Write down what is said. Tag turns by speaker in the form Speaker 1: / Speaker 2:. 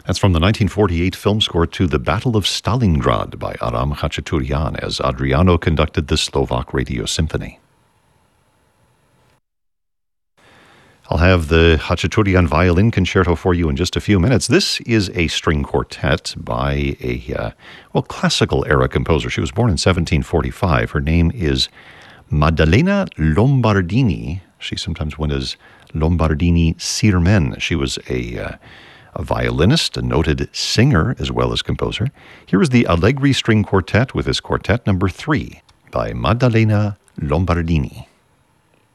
Speaker 1: That's from the 1948 film score to The Battle of Stalingrad by Aram Khachaturian as Adriano conducted the Slovak Radio Symphony. I'll have the Khachaturian Violin Concerto for you in just a few minutes. This is a string quartet by a, classical-era composer. She was born in 1745. Her name is Maddalena Lombardini. She sometimes went as Lombardini Sirmen. She was a violinist, a noted singer, as well as composer. Here is the Allegri String Quartet with this quartet number 3 by Maddalena Lombardini.